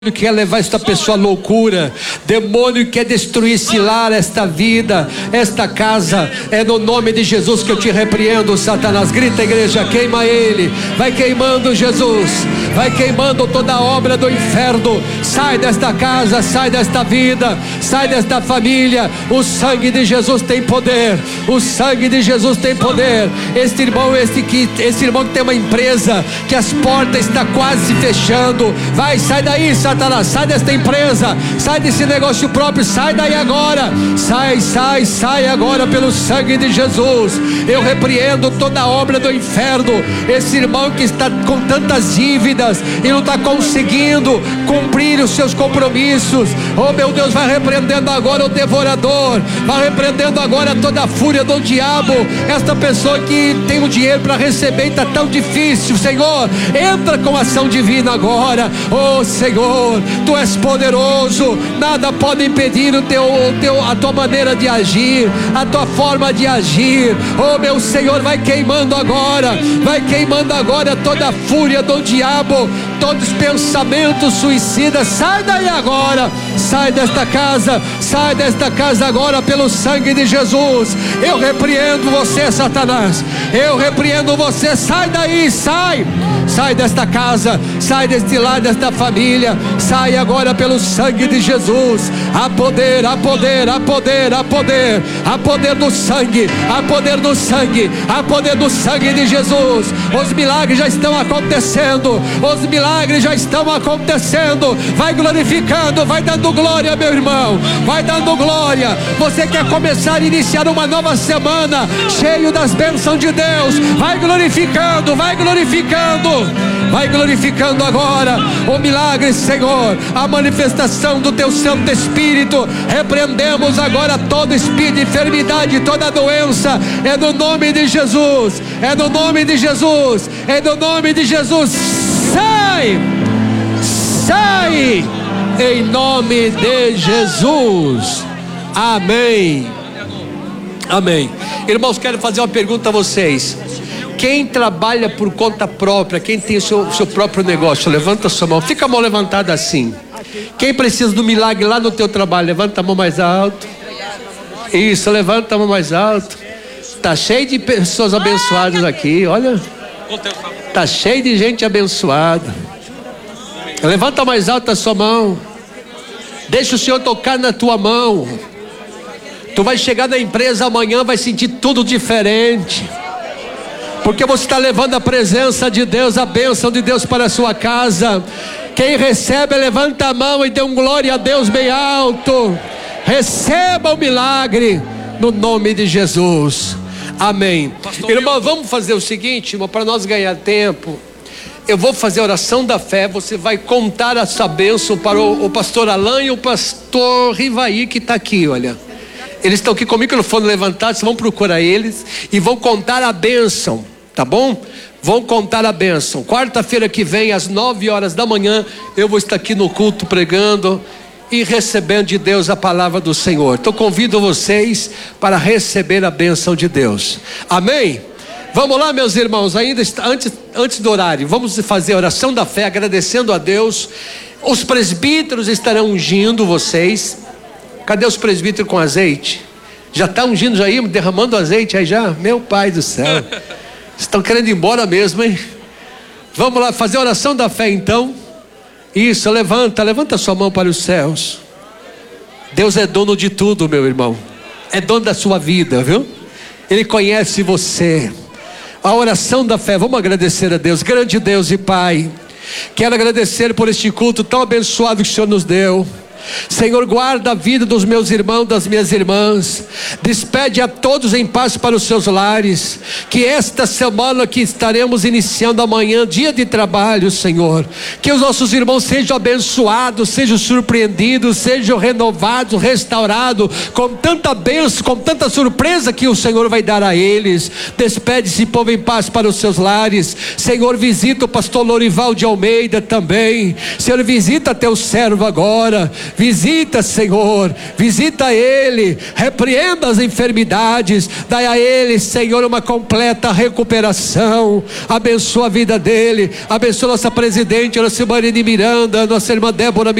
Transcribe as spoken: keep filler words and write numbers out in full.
que quer levar esta pessoa à loucura, demônio que quer destruir esse lar, esta vida, esta casa, é no nome de Jesus que eu te repreendo, Satanás. Grita, igreja, queima ele, vai queimando, Jesus, vai queimando toda a obra do inferno. Sai desta casa, sai desta vida, sai desta família. O sangue de Jesus tem poder, o sangue de Jesus tem poder. Este irmão, este que, esse irmão que tem uma empresa, que as portas estão quase se fechando, vai, sai daí, Satanás, sai desta empresa, sai desse negócio próprio, sai daí agora, sai, sai, sai agora pelo sangue de Jesus. Eu repreendo toda a obra do inferno. Esse irmão que está com tantas dívidas e não está conseguindo cumprir os seus compromissos, oh meu Deus, vai repreendendo agora o devorador, vai repreendendo agora toda a fúria do diabo. Esta pessoa que tem o dinheiro para receber e está tão difícil, Senhor, entra com ação divina agora, oh Senhor, Tu és poderoso, nada pode impedir o teu, o teu, a Tua maneira de agir, a Tua forma de agir, oh meu Senhor, vai queimando agora, vai queimando agora toda a fúria do diabo, todos os pensamentos suicidas, sai daí agora, sai desta casa, sai desta casa agora pelo sangue de Jesus. Eu repreendo você, Satanás, eu repreendo você, sai daí, sai, sai desta casa, sai deste lar, desta família, sai agora pelo sangue de Jesus. Há poder, há poder, há poder, há poder, há poder do sangue, há poder do sangue, há poder do sangue de Jesus. Os milagres já estão acontecendo, os milagres já estão acontecendo. Vai glorificando, vai dando glória, meu irmão, vai dando glória. Você quer começar a iniciar uma nova semana cheio das bênçãos de Deus, vai glorificando, vai glorificando, vai glorificando agora o milagre, Senhor, a manifestação do Teu Santo Espírito. Repreendemos agora todo espírito de enfermidade, toda doença, é no nome de Jesus, é no nome de Jesus, é no nome de Jesus. Sai, sai, em nome de Jesus. Amém, amém. Irmãos, quero fazer uma pergunta a vocês. Quem trabalha por conta própria, quem tem o seu, seu próprio negócio, levanta a sua mão, fica a mão levantada assim. Quem precisa do milagre lá no teu trabalho, levanta a mão mais alto. Isso, levanta a mão mais alto. Tá cheio de pessoas abençoadas aqui, olha. Tá cheio de gente abençoada. Levanta mais alto a sua mão. Deixa o Senhor tocar na tua mão. Tu vai chegar na empresa amanhã, vai sentir tudo diferente, porque você está levando a presença de Deus, a bênção de Deus para a sua casa. Quem recebe, levanta a mão e dê um glória a Deus bem alto. Receba o milagre no nome de Jesus. Amém. Irmão, vamos fazer o seguinte, irmão, para nós ganhar tempo. Eu vou fazer a oração da fé. Você vai contar essa bênção para o, o pastor Alain e o pastor Rivaí, que está aqui, olha. Eles estão aqui com o microfone levantado. Vocês vão procurar eles e vão contar a bênção, tá bom? Vão contar a bênção. Quarta-feira que vem, às nove horas da manhã, eu vou estar aqui no culto pregando e recebendo de Deus a palavra do Senhor. Então convido vocês para receber a bênção de Deus. Amém? Vamos lá, meus irmãos, ainda está, antes, antes do horário, vamos fazer a oração da fé, agradecendo a Deus. Os presbíteros estarão ungindo vocês. Cadê os presbíteros com azeite? Já está ungindo, já aí, derramando azeite aí já? Meu Pai do céu, estão querendo ir embora mesmo, hein? Vamos lá fazer a oração da fé então. Isso, levanta, levanta a sua mão para os céus. Deus é dono de tudo, meu irmão, é dono da sua vida, viu? Ele conhece você. A oração da fé, vamos agradecer a Deus. Grande Deus e Pai, quero agradecer por este culto tão abençoado que o Senhor nos deu. Senhor, guarda a vida dos meus irmãos, das minhas irmãs. Despede a todos em paz para os seus lares. Que esta semana que estaremos iniciando amanhã, dia de trabalho, Senhor, que os nossos irmãos sejam abençoados, sejam surpreendidos, sejam renovados, restaurados, com tanta bênção, com tanta surpresa que o Senhor vai dar a eles. Despede esse povo em paz para os seus lares. Senhor, visita o pastor Lorival de Almeida também. Senhor, visita teu servo agora. Visita, Senhor, visita ele, repreenda as enfermidades, dai a ele, Senhor, uma completa recuperação. Abençoa a vida dele, abençoa nossa presidente, nossa irmã Miranda, nossa irmã Débora